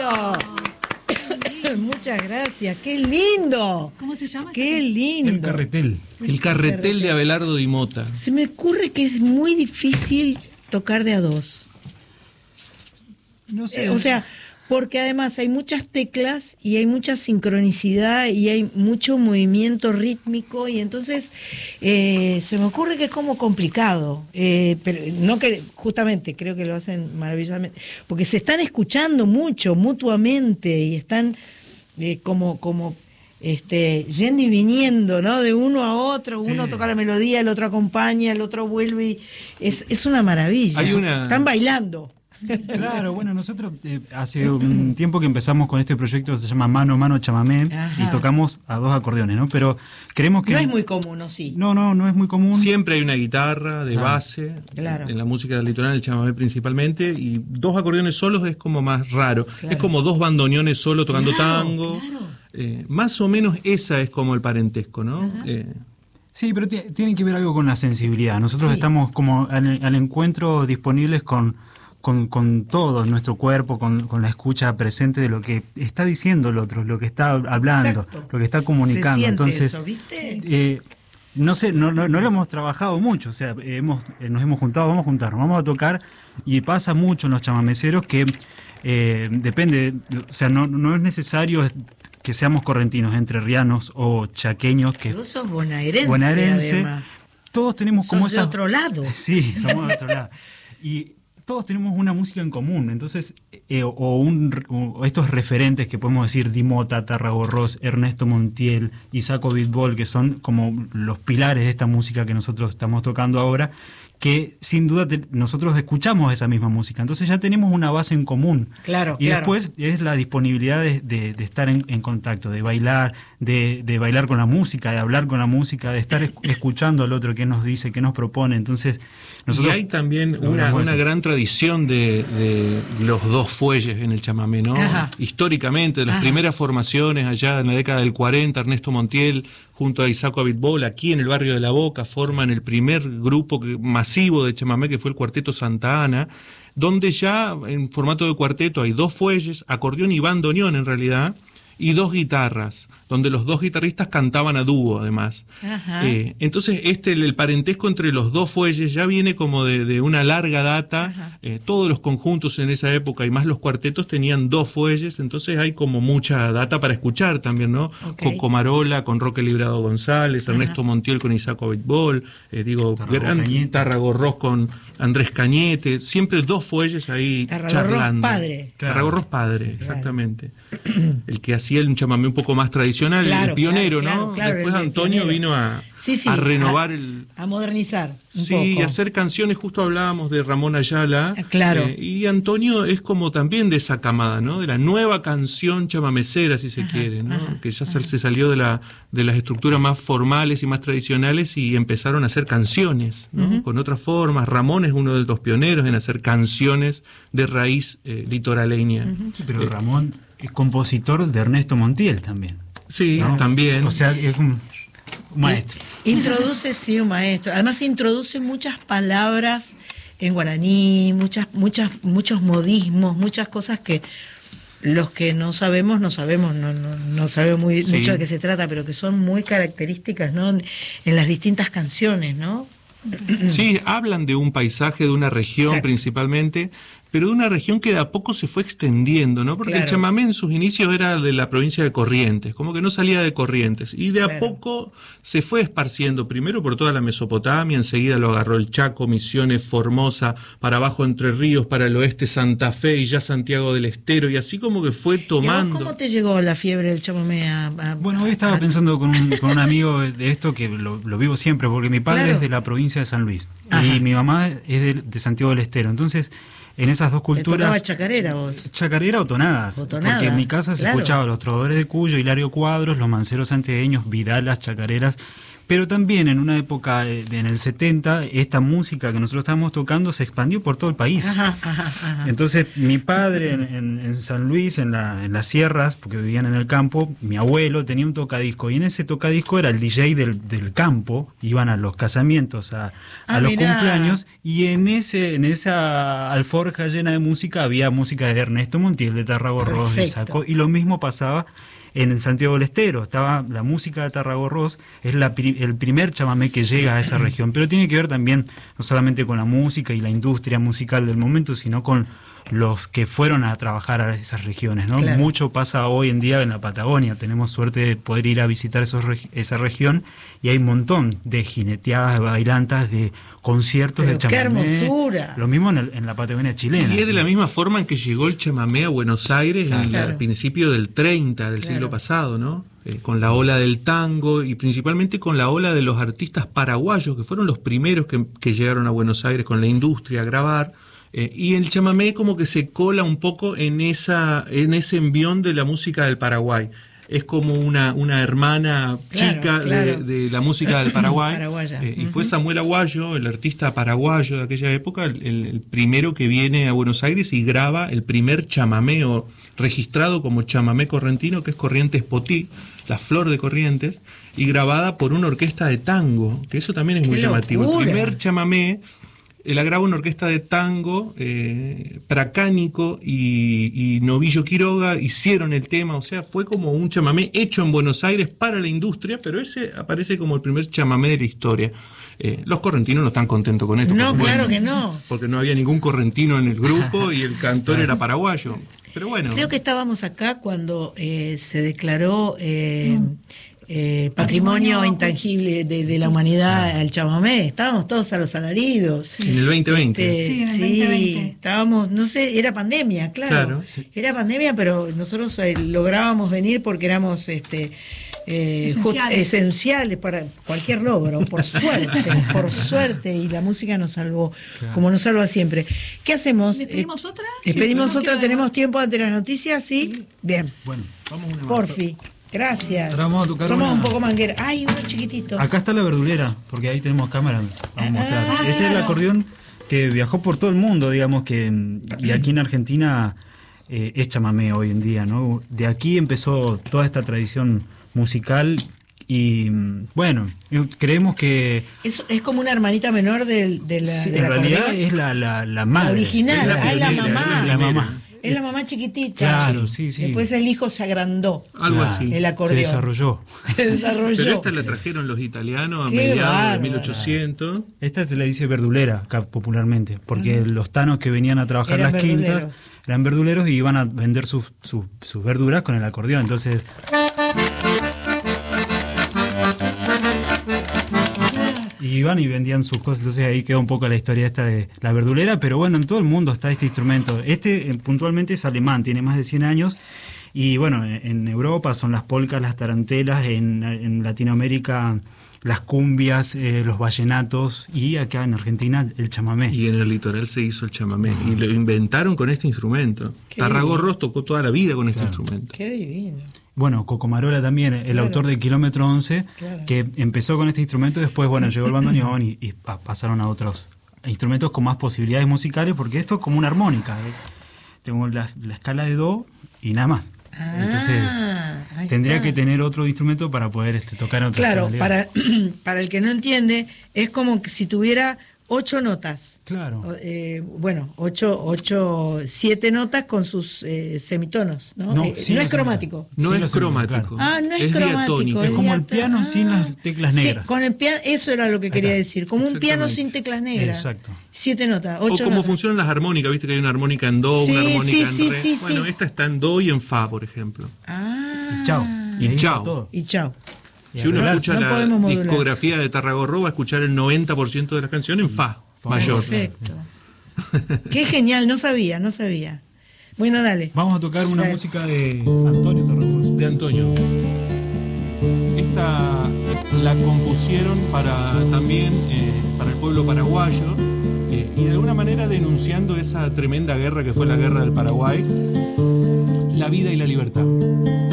Muchas gracias, qué lindo. ¿Cómo se llama? Qué lindo. El carretel de Abelardo Di Mota. Se me ocurre que es muy difícil tocar de a dos. No sé. O sea, porque además hay muchas teclas y hay mucha sincronicidad y hay mucho movimiento rítmico y entonces se me ocurre que es como complicado, pero no que justamente creo que lo hacen maravillosamente, porque se están escuchando mucho mutuamente y están como yendo y viniendo, ¿no? De uno a otro, sí. Uno toca la melodía, el otro acompaña, el otro vuelve y es una maravilla. Están bailando. Claro, bueno, nosotros hace un tiempo que empezamos con este proyecto que se llama Mano a Mano Chamamé. Ajá. Y tocamos a dos acordeones, ¿no? Pero creemos que... No es muy común, ¿o sí? No es muy común. Siempre hay una guitarra de base, claro. En la música del litoral, el chamamé principalmente, y dos acordeones solos es como más raro. Claro. Es como dos bandoneones solos tocando tango. Claro. Más o menos esa es como el parentesco, ¿no? Sí, pero tiene que ver algo con la sensibilidad. Nosotros estamos como al encuentro disponibles con todo nuestro cuerpo, con la escucha presente de lo que está diciendo el otro, lo que está hablando, exacto. Lo que está comunicando. Se entonces, eso, ¿viste? No sé, no lo hemos trabajado mucho, o sea, nos hemos juntado, vamos a tocar, y pasa mucho en los chamameceros que depende, o sea, no es necesario que seamos correntinos, entrerrianos o chaqueños. Que vos sos bonaerense, además. Todos tenemos como esa... de otro lado. Sí, somos de otro lado. Y todos tenemos una música en común, entonces, o estos referentes que podemos decir, Di Mota, Tarragorros, Ernesto Montiel, Isaac Bitbol, que son como los pilares de esta música que nosotros estamos tocando ahora, que sin duda nosotros escuchamos esa misma música, entonces ya tenemos una base en común. Claro. Y después es la disponibilidad de estar en contacto, de bailar, de bailar con la música, de hablar con la música, de estar escuchando al otro qué nos dice, qué nos propone. Entonces nosotros, y hay también una gran tradición de los dos fuelles en el chamamé, ¿no? Ajá. Históricamente, de las primeras formaciones allá en la década del 40, Ernesto Montiel junto a Isaac Bitbol, aquí en el barrio de La Boca, forman el primer grupo masivo de chamamé, que fue el Cuarteto Santa Ana, donde ya en formato de cuarteto hay dos fuelles, acordeón y bandoneón en realidad, y dos guitarras, donde los dos guitarristas cantaban a dúo además. Entonces el parentesco entre los dos fuelles ya viene como de una larga data. Todos los conjuntos en esa época y más los cuartetos tenían dos fuelles, entonces hay como mucha data para escuchar también, ¿no? Okay. Comarola con Roque Librado González, Ernesto Montiel con Isaac Bitbol, Tarragorros con Andrés Cañete, siempre dos fuelles ahí charlando. Tarragorros padre, exactamente. El que hacía un chamamé un poco más tradicional, el pionero, ¿no? Después Antonio vino a renovar a modernizar un poco. Y hacer canciones, justo hablábamos de Ramón Ayala. Y Antonio es como también de esa camada, ¿no? De la nueva canción chamamecera, si se quiere, ¿no? Que ya se salió de las estructuras más formales y más tradicionales y empezaron a hacer canciones, ¿no? Con otras formas. Ramón es uno de los pioneros en hacer canciones de raíz litoraleña. Pero Ramón es compositor de Ernesto Montiel también. Sí, ¿no? También. O sea, es un maestro. Introduce, un maestro. Además introduce muchas palabras en guaraní, muchos modismos, muchas cosas que los que no sabemos, no sabemos mucho de qué se trata, pero que son muy características, ¿no? En las distintas canciones, ¿no? Sí, hablan de un paisaje, de una región principalmente, pero de una región que de a poco se fue extendiendo, ¿no? Porque el chamamé en sus inicios era de la provincia de Corrientes, como que no salía de Corrientes, y de a poco se fue esparciendo, primero por toda la Mesopotamia, enseguida lo agarró el Chaco, Misiones, Formosa, para abajo Entre Ríos, para el oeste Santa Fe y ya Santiago del Estero, y así como que fue tomando. ¿Y cómo te llegó la fiebre del chamamé? Bueno, hoy estaba pensando con un amigo de esto, que lo vivo siempre, porque mi padre es de la provincia de San Luis, y mi mamá es de Santiago del Estero, entonces en esas dos culturas... ¿Te tocaba chacarera vos? Chacarera o tonadas. Porque en mi casa se escuchaba los trovadores de Cuyo, Hilario Cuadros, los manceros santiagueños, Vidalas, chacareras, Pero también en una época, en el 70, esta música que nosotros estábamos tocando se expandió por todo el país. Entonces mi padre en San Luis, en las sierras, porque vivían en el campo, mi abuelo tenía un tocadisco, y en ese tocadisco era el DJ del campo, iban a los casamientos, a los cumpleaños, y en esa alforja llena de música había música de Ernesto Montiel, de Tarragorros, de Saco, y lo mismo pasaba en Santiago del Estero. Estaba la música de Tarragorros, es el primer chamamé que llega a esa región, pero tiene que ver también no solamente con la música y la industria musical del momento, sino con los que fueron a trabajar a esas regiones, ¿no? Claro. Mucho pasa hoy en día en la Patagonia, tenemos suerte de poder ir a visitar esa región, y hay un montón de jineteadas, de bailantas, de conciertos de chamamé. ¡Qué hermosura! Lo mismo en la Patagonia chilena. Y es de la misma forma en que llegó el chamamé a Buenos Aires al principio del 30 del siglo pasado, ¿no? Con la ola del tango y principalmente con la ola de los artistas paraguayos, que fueron los primeros que llegaron a Buenos Aires con la industria a grabar. Y el chamamé como que se cola un poco en ese envión de la música del Paraguay. Es como una hermana chica de la música del Paraguay. Y fue Samuel Aguayo, el artista paraguayo de aquella época, el primero que viene a Buenos Aires y graba el primer chamamé registrado como chamamé correntino, que es Corrientes Potí, La Flor de Corrientes, y grabada por una orquesta de tango, que eso también es muy llamativo. El primer chamamé la graba una orquesta de tango, Pracánico y Novillo Quiroga hicieron el tema, o sea, fue como un chamamé hecho en Buenos Aires para la industria, pero ese aparece como el primer chamamé de la historia. Los correntinos no están contentos con esto. No, claro que no. Porque no había ningún correntino en el grupo y el cantor era paraguayo. Pero bueno. Creo que estábamos acá cuando se declaró patrimonio intangible de la humanidad al chamamé. Estábamos todos a los alaridos. En el 2020. Sí, 2020. Estábamos, no sé, era pandemia, claro. Era pandemia, pero nosotros lográbamos venir porque éramos esenciales para cualquier logro, por suerte, y la música nos salvó, como nos salva siempre. ¿Qué hacemos? ¿Le pedimos otra? ¿Le pedimos otra? ¿Tenemos tiempo ante las noticias? Sí. Bien. Bueno, vamos una más. Porfi. Gracias. Somos un poco manguera. Ay, uno chiquitito. Acá está la verdulera, porque ahí tenemos cámara. Vamos a mostrar. Este es el acordeón que viajó por todo el mundo, digamos, y aquí en Argentina es chamamé hoy en día, ¿no? De aquí empezó toda esta tradición musical y, bueno, creemos que... Es como una hermanita menor de la... Sí, en realidad es la madre. La original, la mamá. La mamá. Es la mamá chiquitita. Claro, sí. Después el hijo se agrandó. Algo así. El acordeón. Se desarrolló. Pero esta la trajeron los italianos a mediados de 1800. Esta se le dice verdulera acá popularmente, porque los tanos que venían a trabajar las quintas eran verduleros y iban a vender sus verduras con el acordeón. Entonces... Y iban y vendían sus cosas, entonces ahí queda un poco la historia esta de la verdulera, pero bueno, en todo el mundo está este instrumento. Puntualmente es alemán, tiene más de 100 años, y bueno, en Europa son las polcas, las tarantelas, en Latinoamérica las cumbias, los vallenatos, y acá en Argentina el chamamé. Y en el litoral se hizo el chamamé, y lo inventaron con este instrumento. Tarragorros tocó toda la vida con este instrumento. Qué divino. Bueno, Cocomarola también, el autor de Kilómetro 11, que empezó con este instrumento, después, bueno, llegó el bandoneón y pasaron a otros instrumentos con más posibilidades musicales, porque esto es como una armónica. Tengo la escala de do y nada más. Entonces, tendría que tener otro instrumento para poder tocar en otra tonalidad. Para el que no entiende, es como que si tuviera 8 notas. Claro. 7 notas con sus semitonos, ¿no? No es cromático. No es cromático. No es cromático. Es como el piano sin las teclas negras. Sí, con el piano, eso era lo que quería decir. Como un piano sin teclas negras. Exacto. 7 notas, 8 notas. O como funcionan las armónicas, viste que hay una armónica en do, una armónica en re. Sí, bueno, esta está en do y en fa, por ejemplo. Y chao. Y chao. Si uno escucha la discografía de Tarragorros, va a escuchar el 90% de las canciones en fa mayor. Perfecto. Qué genial, no sabía. Bueno, dale. Vamos a tocar una música de Antonio Tarragorros. De Antonio. Esta la compusieron también para el pueblo paraguayo, y de alguna manera denunciando esa tremenda guerra que fue la guerra del Paraguay, la vida y la libertad.